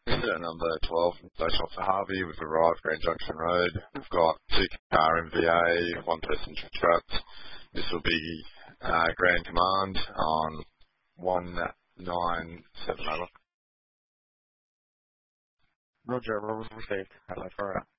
Incident number 12, Station Officer Harvey. We've arrived Grand Junction Road. We've got 2-car MVA, 1 person trapped. This will be Grand Command on 197 over. Roger, received. Hello, for